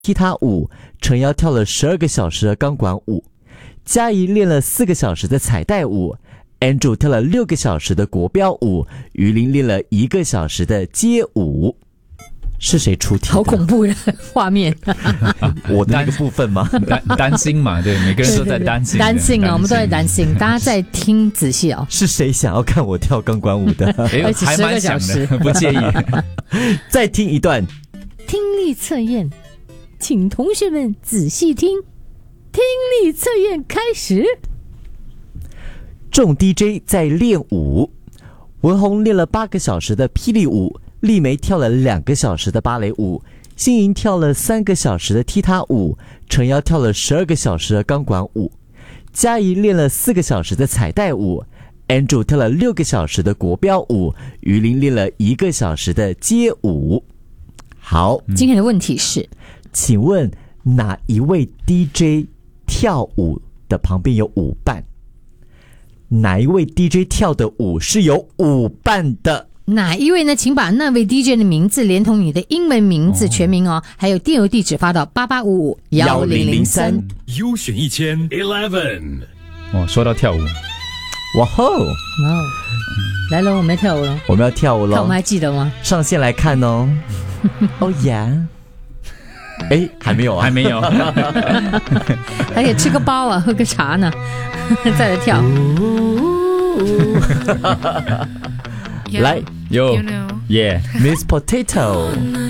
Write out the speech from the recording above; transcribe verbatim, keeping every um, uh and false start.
踢踏舞，程瑶跳了十二个小时的钢管舞，嘉怡练了四个小时的彩带舞， Andrew 跳了六个小时的国标舞，于林练了一个小时的街舞。是谁出题的？ 好恐怖的画面。 我的那个部分吗？ 担担心嘛，对，每个人都在担心， 担心啊，我们都在担心，大家在听仔细哦。 是谁想要看我跳钢管舞的？ 哎，还蛮想的，不介意。 再听一段听力测验，请同学们仔细听。听力测验开始。 众 D J 在练舞，文宏练了八个小时的霹雳舞，丽梅跳了两个小时的芭蕾舞，欣莹跳了三个小时的踢踏舞，程瑶跳了十二个小时的钢管舞，嘉怡练了四个小时的彩带舞， Andrew 跳了六个小时的国标舞，于林练了一个小时的街舞。好， 今天的问题是， 请问哪一位 D J 跳舞的旁边有舞伴？哪一位 D J 跳的舞是有舞伴的？ 哪一位呢？请把那位 D J 的名字连同你的英文名字、哦、全名哦，还有电邮地址发到八八五五一零零三。 优选一千 eleven。 哦，说到跳舞， 哇吼！哦， 来了，我们要跳舞了。 我们要跳舞了， 看我们还记得吗？ 上线来看哦。哦呀！哎，还没有啊， 还没有， 还可以吃个包啊，喝个茶呢，再来跳。 来， 有，耶 ，Miss Potato。